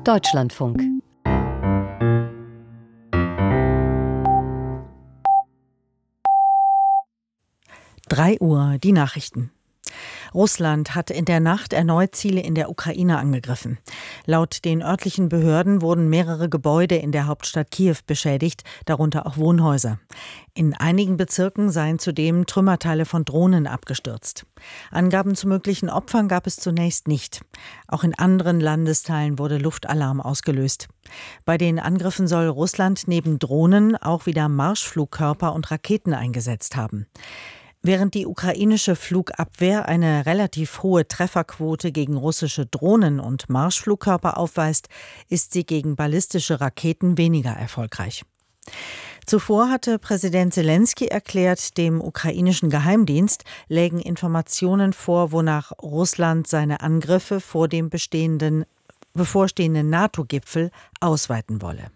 Deutschlandfunk. Drei Uhr, die Nachrichten. Russland hat in der Nacht erneut Ziele in der Ukraine angegriffen. Laut den örtlichen Behörden wurden mehrere Gebäude in der Hauptstadt Kiew beschädigt, darunter auch Wohnhäuser. In einigen Bezirken seien zudem Trümmerteile von Drohnen abgestürzt. Angaben zu möglichen Opfern gab es zunächst nicht. Auch in anderen Landesteilen wurde Luftalarm ausgelöst. Bei den Angriffen soll Russland neben Drohnen auch wieder Marschflugkörper und Raketen eingesetzt haben. Während die ukrainische Flugabwehr eine relativ hohe Trefferquote gegen russische Drohnen und Marschflugkörper aufweist, ist sie gegen ballistische Raketen weniger erfolgreich. Zuvor hatte Präsident Selenskyj erklärt, dem ukrainischen Geheimdienst lägen Informationen vor, wonach Russland seine Angriffe vor dem bevorstehenden NATO-Gipfel ausweiten wolle.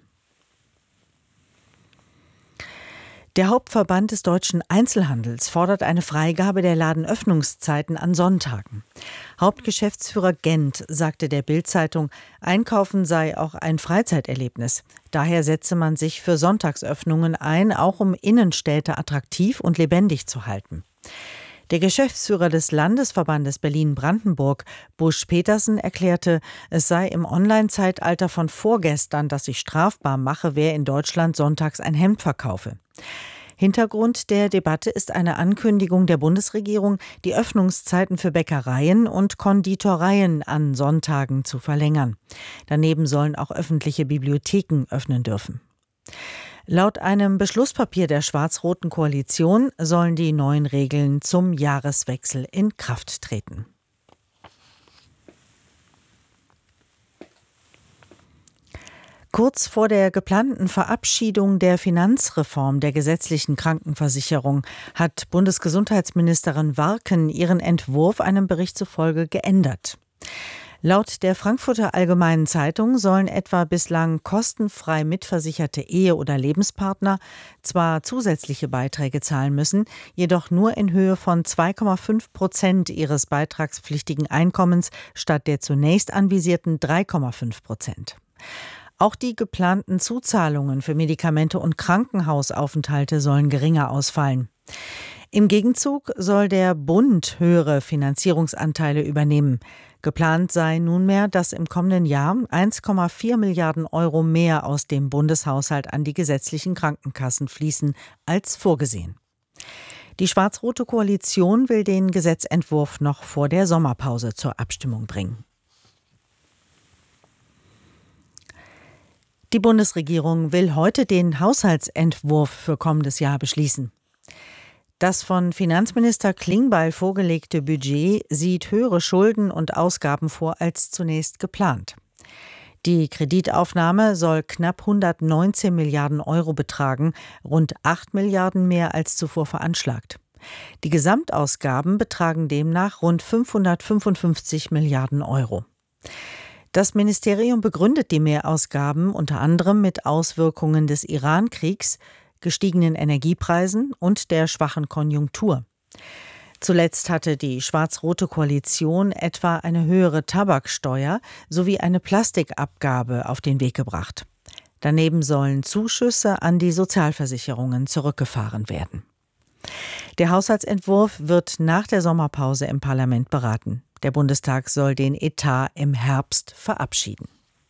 Der Hauptverband des deutschen Einzelhandels fordert eine Freigabe der Ladenöffnungszeiten an Sonntagen. Hauptgeschäftsführer Gent sagte der Bild-Zeitung, Einkaufen sei auch ein Freizeiterlebnis. Daher setze man sich für Sonntagsöffnungen ein, auch um Innenstädte attraktiv und lebendig zu halten. Der Geschäftsführer des Landesverbandes Berlin-Brandenburg, Busch Petersen, erklärte, es sei im Online-Zeitalter von vorgestern, dass sich strafbar mache, wer in Deutschland sonntags ein Hemd verkaufe. Hintergrund der Debatte ist eine Ankündigung der Bundesregierung, die Öffnungszeiten für Bäckereien und Konditoreien an Sonntagen zu verlängern. Daneben sollen auch öffentliche Bibliotheken öffnen dürfen. Laut einem Beschlusspapier der schwarz-roten Koalition sollen die neuen Regeln zum Jahreswechsel in Kraft treten. Kurz vor der geplanten Verabschiedung der Finanzreform der gesetzlichen Krankenversicherung hat Bundesgesundheitsministerin Warken ihren Entwurf einem Bericht zufolge geändert. Laut der Frankfurter Allgemeinen Zeitung sollen etwa bislang kostenfrei mitversicherte Ehe- oder Lebenspartner zwar zusätzliche Beiträge zahlen müssen, jedoch nur in Höhe von 2,5% ihres beitragspflichtigen Einkommens statt der zunächst anvisierten 3,5%. Auch die geplanten Zuzahlungen für Medikamente und Krankenhausaufenthalte sollen geringer ausfallen. Im Gegenzug soll der Bund höhere Finanzierungsanteile übernehmen. Geplant sei nunmehr, dass im kommenden Jahr 1,4 Milliarden Euro mehr aus dem Bundeshaushalt an die gesetzlichen Krankenkassen fließen als vorgesehen. Die schwarz-rote Koalition will den Gesetzentwurf noch vor der Sommerpause zur Abstimmung bringen. Die Bundesregierung will heute den Haushaltsentwurf für kommendes Jahr beschließen. Das von Finanzminister Klingbeil vorgelegte Budget sieht höhere Schulden und Ausgaben vor als zunächst geplant. Die Kreditaufnahme soll knapp 119 Milliarden Euro betragen, rund 8 Milliarden mehr als zuvor veranschlagt. Die Gesamtausgaben betragen demnach rund 555 Milliarden Euro. Das Ministerium begründet die Mehrausgaben unter anderem mit Auswirkungen des Iran-Kriegs, gestiegenen Energiepreisen und der schwachen Konjunktur. Zuletzt hatte die schwarz-rote Koalition etwa eine höhere Tabaksteuer sowie eine Plastikabgabe auf den Weg gebracht. Daneben sollen Zuschüsse an die Sozialversicherungen zurückgefahren werden. Der Haushaltsentwurf wird nach der Sommerpause im Parlament beraten. Der Bundestag soll den Etat im Herbst verabschieden.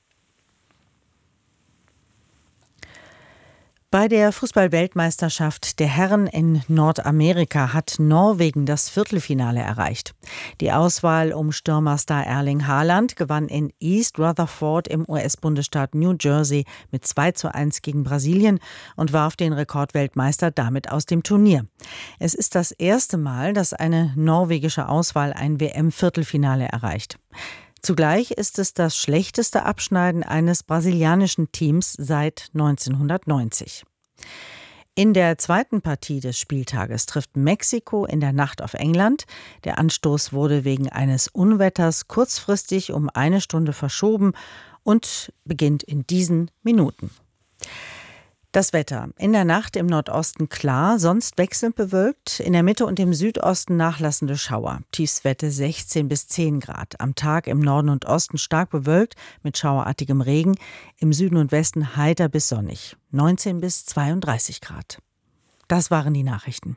Bei der Fußball-Weltmeisterschaft der Herren in Nordamerika hat Norwegen das Viertelfinale erreicht. Die Auswahl um Stürmerstar Erling Haaland gewann in East Rutherford im US-Bundesstaat New Jersey mit 2:1 gegen Brasilien und warf den Rekordweltmeister damit aus dem Turnier. Es ist das erste Mal, dass eine norwegische Auswahl ein WM-Viertelfinale erreicht. Zugleich ist es das schlechteste Abschneiden eines brasilianischen Teams seit 1990. In der zweiten Partie des Spieltages trifft Mexiko in der Nacht auf England. Der Anstoß wurde wegen eines Unwetters kurzfristig um 1 Stunde verschoben und beginnt in diesen Minuten. Das Wetter. In der Nacht im Nordosten klar, sonst wechselnd bewölkt. In der Mitte und im Südosten nachlassende Schauer. Tiefstwerte 16 bis 10 Grad. Am Tag im Norden und Osten stark bewölkt mit schauerartigem Regen. Im Süden und Westen heiter bis sonnig. 19 bis 32 Grad. Das waren die Nachrichten.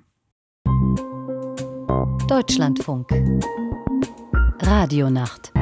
Deutschlandfunk. Radionacht.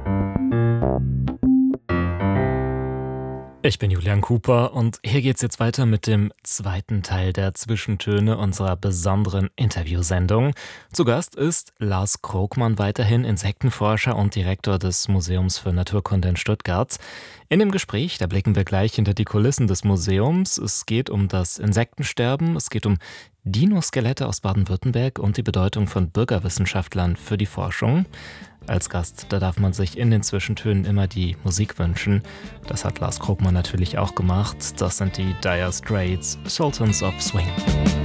Ich bin Julian Cooper und hier geht's jetzt weiter mit dem zweiten Teil der Zwischentöne unserer besonderen Interviewsendung. Zu Gast ist Lars Krogmann, weiterhin Insektenforscher und Direktor des Museums für Naturkunde in Stuttgart. In dem Gespräch, da blicken wir gleich hinter die Kulissen des Museums. Es geht um das Insektensterben, es geht um Dinoskelette aus Baden-Württemberg und die Bedeutung von Bürgerwissenschaftlern für die Forschung. Als Gast, da darf man sich in den Zwischentönen immer die Musik wünschen. Das hat Lars Krogmann natürlich auch gemacht. Das sind die Dire Straits, Sultans of Swing.